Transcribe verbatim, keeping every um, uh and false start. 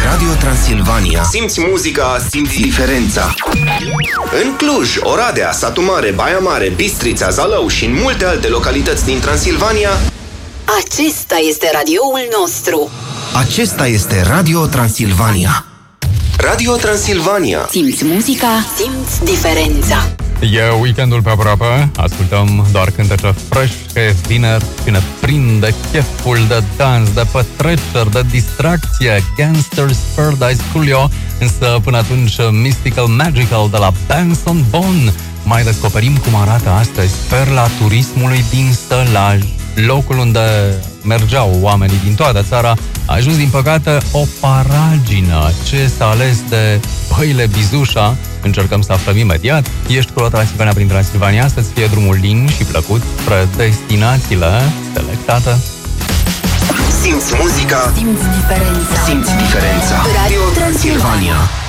Radio Transilvania. Simți muzica, simți diferența. În Cluj, Oradea, Satu Mare, Baia Mare, Bistrița, Zalău și în multe alte localități din Transilvania, acesta este radioul nostru. Acesta este Radio Transilvania. Radio Transilvania. Simți muzica, simți diferența. E weekendul pe aproape, ascultăm doar cântece freșe, vineri și ne prinde cheful de dans, de petreceri, de distracție. Gangsters Paradise Coolio, însă până atunci Mystical Magical de la Benson Boone. Mai descoperim cum arată astăzi perla turismului din Sălaj. Locul unde mergeau oamenii din toată țara a ajuns, din păcate, o paragină. Ce s-a ales de Păile Bizușa? Încercăm să aflăm imediat. Ești cu Transilvania prin Transilvania, să-ți fie drumul lin și plăcut spre destinațiile selectate. Simți muzica, simți diferența. Simți diferența. Radio Transilvania.